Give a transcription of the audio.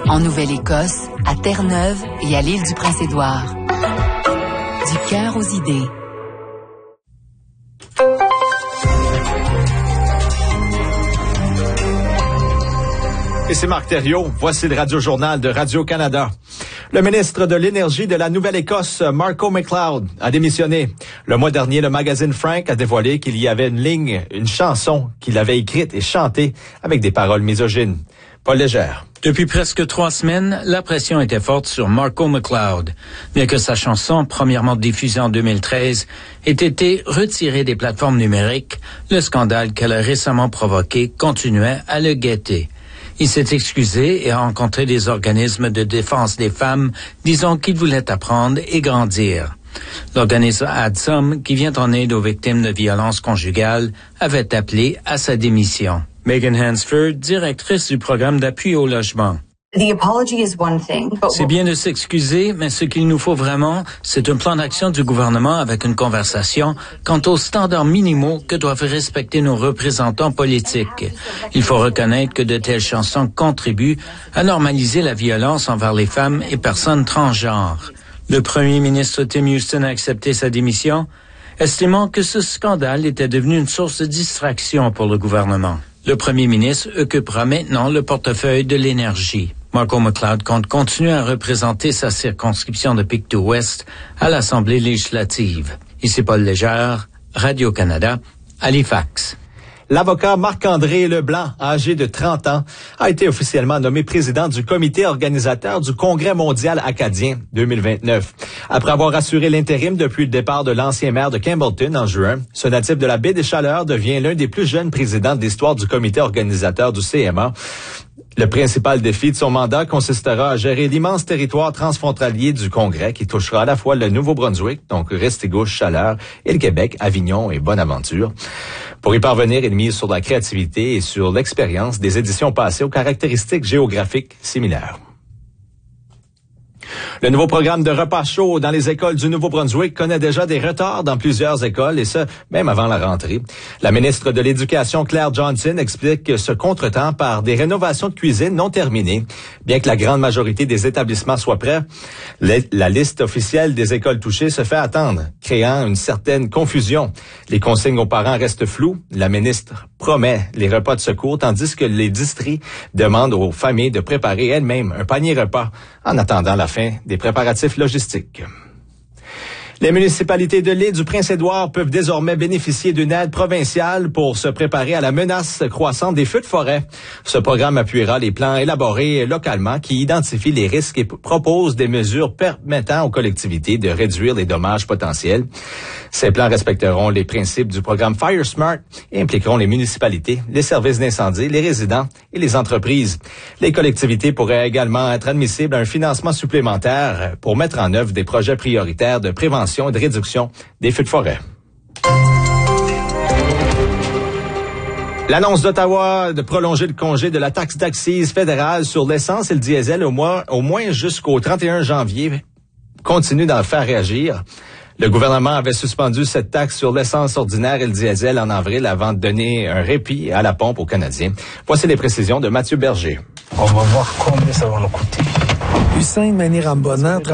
En Nouvelle-Écosse, à Terre-Neuve et à l'île du Prince-Édouard. Du cœur aux idées. Et c'est Marc Thériault. Voici le Radio-Journal de Radio-Canada. Le ministre de l'Énergie de la Nouvelle-Écosse, Marco McLeod, a démissionné. Le mois dernier, le magazine Frank a dévoilé qu'il y avait une chanson qu'il avait écrite et chantée avec des paroles misogynes. Paul Légère. Depuis presque 3 semaines, la pression était forte sur Marco McLeod. Bien que sa chanson, premièrement diffusée en 2013, ait été retirée des plateformes numériques, le scandale qu'elle a récemment provoqué continuait à le guetter. Il s'est excusé et a rencontré des organismes de défense des femmes, disant qu'il voulait apprendre et grandir. L'organisme ADSOM, qui vient en aide aux victimes de violences conjugales, avait appelé à sa démission. Megan Hansford, directrice du programme d'appui au logement. C'est bien de s'excuser, mais ce qu'il nous faut vraiment, c'est un plan d'action du gouvernement avec une conversation quant aux standards minimaux que doivent respecter nos représentants politiques. Il faut reconnaître que de telles chansons contribuent à normaliser la violence envers les femmes et personnes transgenres. Le premier ministre Tim Houston a accepté sa démission, estimant que ce scandale était devenu une source de distraction pour le gouvernement. Le premier ministre occupera maintenant le portefeuille de l'énergie. Marco McLeod compte continuer à représenter sa circonscription de Pictou-Ouest à l'Assemblée législative. Ici Paul Légère, Radio-Canada, Halifax. L'avocat Marc-André Leblanc, âgé de 30 ans, a été officiellement nommé président du comité organisateur du Congrès mondial acadien 2029. Après avoir assuré l'intérim depuis le départ de l'ancien maire de Campbellton en juin, ce natif de la baie des Chaleurs devient l'un des plus jeunes présidents de l'histoire du comité organisateur du CMA. Le principal défi de son mandat consistera à gérer l'immense territoire transfrontalier du Congrès qui touchera à la fois le Nouveau-Brunswick, donc Restigouche, Chaleur, et le Québec, Avignon et Bonaventure. Pour y parvenir, il mise sur la créativité et sur l'expérience des éditions passées aux caractéristiques géographiques similaires. Le nouveau programme de repas chaud dans les écoles du Nouveau-Brunswick connaît déjà des retards dans plusieurs écoles, et ce, même avant la rentrée. La ministre de l'Éducation, Claire Johnson, explique ce contretemps par des rénovations de cuisine non terminées. Bien que la grande majorité des établissements soient prêts, la liste officielle des écoles touchées se fait attendre, créant une certaine confusion. Les consignes aux parents restent floues. La ministre promet les repas de secours, tandis que les districts demandent aux familles de préparer elles-mêmes un panier repas en attendant la fin des préparatifs logistiques. Les municipalités de l'île du Prince-Édouard peuvent désormais bénéficier d'une aide provinciale pour se préparer à la menace croissante des feux de forêt. Ce programme appuiera les plans élaborés localement qui identifient les risques et proposent des mesures permettant aux collectivités de réduire les dommages potentiels. Ces plans respecteront les principes du programme Fire Smart et impliqueront les municipalités, les services d'incendie, les résidents et les entreprises. Les collectivités pourraient également être admissibles à un financement supplémentaire pour mettre en œuvre des projets prioritaires de prévention et de réduction des feux de forêt. L'annonce d'Ottawa de prolonger le congé de la taxe d'accise fédérale sur l'essence et le diesel au moins jusqu'au 31 janvier continue d'en faire réagir. Le gouvernement avait suspendu cette taxe sur l'essence ordinaire et le diesel en avril avant de donner un répit à la pompe aux Canadiens. Voici les précisions de Mathieu Berger. On va voir combien ça va nous coûter. Hussein Mani Rambonnan